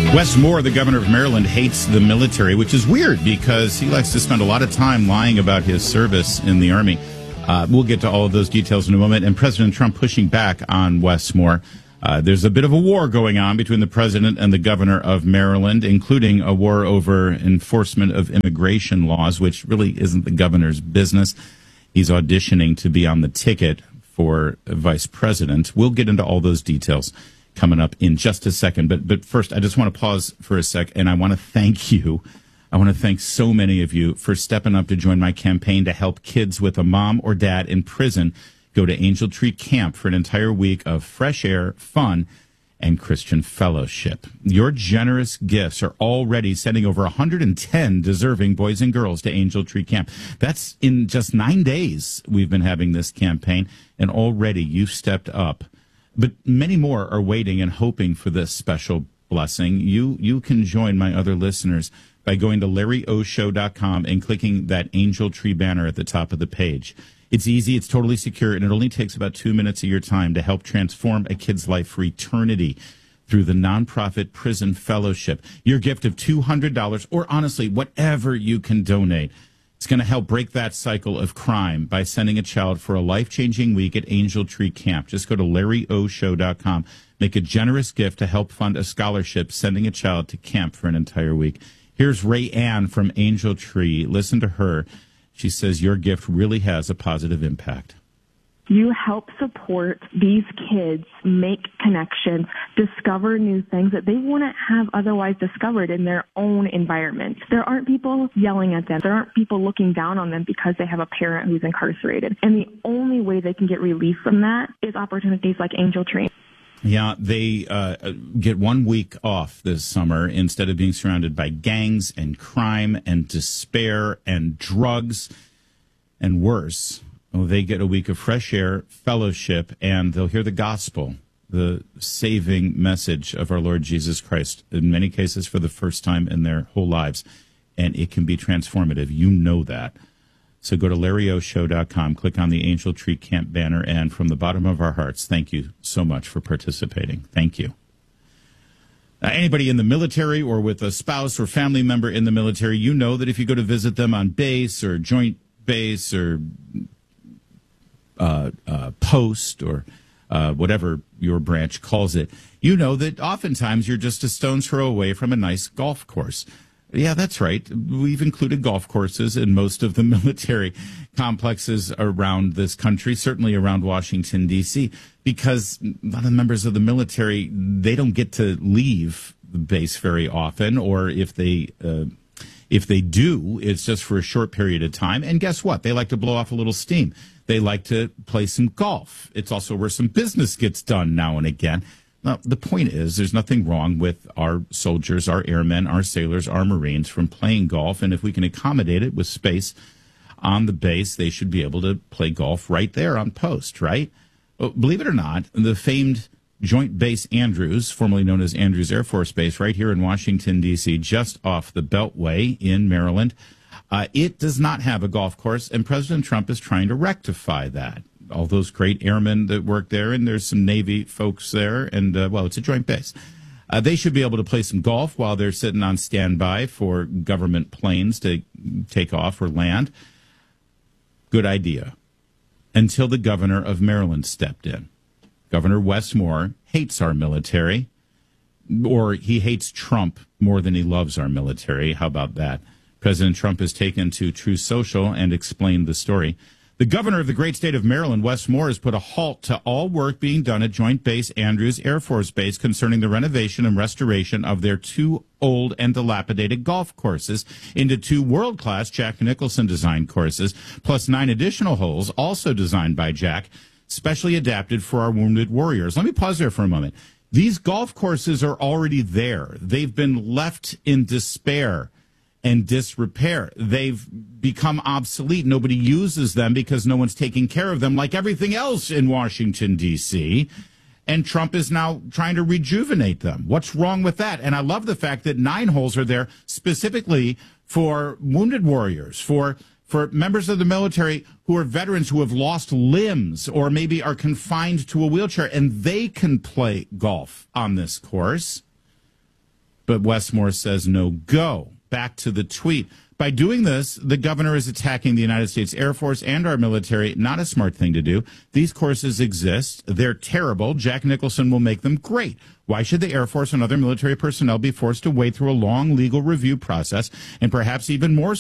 Wes Moore, the governor of Maryland, hates the military, which is weird because he likes to spend a lot of time lying about his service in the Army. We'll get to all of those details in a moment. And President Trump pushing back on Wes Moore. There's a bit of a war going on between the president and the governor of Maryland, including a war over enforcement of immigration laws, which really isn't the governor's business. He's auditioning to be on the ticket for vice president. We'll get into all those details coming up in just a second. But first, I just want to pause for a sec, and I want to thank you. I want to thank so many of you for stepping up to join my campaign to help kids with a mom or dad in prison go to Angel Tree Camp for an entire week of fresh air, fun, and Christian fellowship. Your generous gifts are already sending over 110 deserving boys and girls to Angel Tree Camp. That's in just 9 days we've been having this campaign, and already you've stepped up. But many more are waiting and hoping for this special blessing. You can join my other listeners by going to LarryOShow.com and clicking that Angel Tree banner at the top of the page. It's easy, it's totally secure, and it only takes about 2 minutes of your time to help transform a kid's life for eternity through the nonprofit Prison Fellowship. Your gift of $200, or honestly, whatever you can donate, it's going to help break that cycle of crime by sending a child for a life-changing week at Angel Tree Camp. Just go to LarryOShow.com. Make a generous gift to help fund a scholarship sending a child to camp for an entire week. Here's Ray Ann from Angel Tree. Listen to her. She says your gift really has a positive impact. You help support these kids make connections, discover new things that they wouldn't have otherwise discovered in their own environment. There aren't people yelling at them. There aren't people looking down on them because they have a parent who's incarcerated. And the only way they can get relief from that is opportunities like Angel Tree. Yeah, they get 1 week off this summer instead of being surrounded by gangs and crime and despair and drugs and worse. Oh, they get a week of fresh air, fellowship, and they'll hear the gospel, the saving message of our Lord Jesus Christ, in many cases for the first time in their whole lives. And it can be transformative. You know that. So go to LarryOShow.com, click on the Angel Tree Camp banner, and from the bottom of our hearts, thank you so much for participating. Thank you. Anybody in the military or with a spouse or family member in the military, you know that if you go to visit them on base or joint base or post or whatever your branch calls it, you know that oftentimes you're just a stone's throw away from a nice golf course. Yeah, that's right. We've included golf courses in most of the military complexes around this country, certainly around Washington, D.C., because a lot of members of the military, they don't get to leave the base very often, or if they do, it's just for a short period of time. And guess what? They like to blow off a little steam. They like to play some golf. It's also where some business gets done now and again. Now, the point is, there's nothing wrong with our soldiers, our airmen, our sailors, our Marines from playing golf. And if we can accommodate it with space on the base, they should be able to play golf right there on post, right? Well, believe it or not, the famed Joint Base Andrews, formerly known as Andrews Air Force Base, right here in Washington, D.C., just off the Beltway in Maryland, it does not have a golf course, and President Trump is trying to rectify that. All those great airmen that work there, and there's some Navy folks there, and, well, it's a joint base. They should be able to play some golf while they're sitting on standby for government planes to take off or land. Good idea. Until the governor of Maryland stepped in. Governor Wes Moore hates our military, or he hates Trump more than he loves our military. How about that? President Trump has taken to Truth Social and explained the story. The governor of the great state of Maryland, Wes Moore, has put a halt to all work being done at Joint Base Andrews Air Force Base concerning the renovation and restoration of their 2 old and dilapidated golf courses into 2 world-class Jack Nicholson designed courses, plus 9 additional holes also designed by Jack, specially adapted for our wounded warriors. Let me pause there for a moment. These golf courses are already there. They've been left in despair and disrepair. They've become obsolete. Nobody uses them because no one's taking care of them, like everything else in Washington, D.C., and Trump is now trying to rejuvenate them. What's wrong with that? And I love the fact that 9 holes are there specifically for wounded warriors, for members of the military who are veterans who have lost limbs or maybe are confined to a wheelchair, and they can play golf on this course. But Westmore says no go. Back to the tweet. By doing this, the governor is attacking the United States Air Force and our military. Not a smart thing to do. These courses exist. They're terrible. Jack Nicholson will make them great. Why should the Air Force and other military personnel be forced to wade through a long legal review process and perhaps even more